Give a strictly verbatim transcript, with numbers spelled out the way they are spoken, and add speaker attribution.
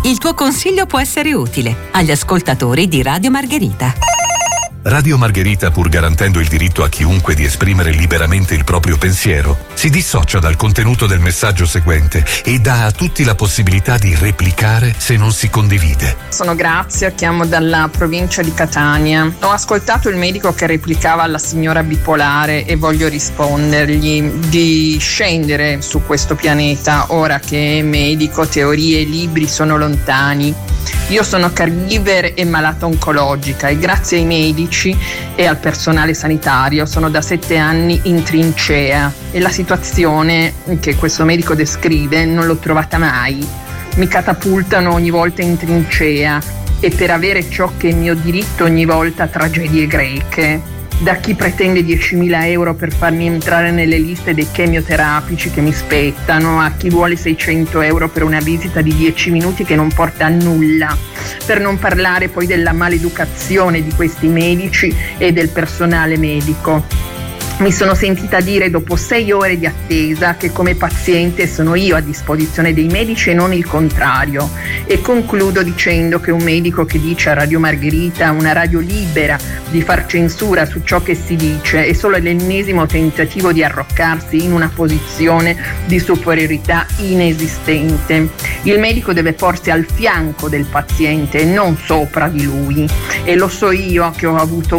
Speaker 1: Il tuo consiglio può essere utile agli ascoltatori di Radio Margherita.
Speaker 2: Radio Margherita, pur garantendo il diritto a chiunque di esprimere liberamente il proprio pensiero, si dissocia dal contenuto del messaggio seguente e dà a tutti la possibilità di replicare se non si condivide.
Speaker 3: Sono Grazia, chiamo dalla provincia di Catania. Ho ascoltato il medico che replicava alla signora bipolare e voglio rispondergli di scendere su questo pianeta ora che medico, teorie e libri sono lontani. Io sono caregiver e malata oncologica e grazie ai medici e al personale sanitario sono da sette anni in trincea e la situazione che questo medico descrive non l'ho trovata mai. Mi catapultano ogni volta in trincea e per avere ciò che è mio diritto ogni volta tragedie greche. Da chi pretende diecimila euro per farmi entrare nelle liste dei chemioterapici che mi spettano, a chi vuole seicento euro per una visita di dieci minuti che non porta a nulla, per non parlare poi della maleducazione di questi medici e del personale medico. Mi sono sentita dire dopo sei ore di attesa che come paziente sono io a disposizione dei medici e non il contrario. E concludo dicendo che un medico che dice a Radio Margherita, una radio libera, di far censura su ciò che si dice è solo l'ennesimo tentativo di arroccarsi in una posizione di superiorità inesistente. Il medico deve porsi al fianco del paziente e non sopra di lui. E lo so io che ho avuto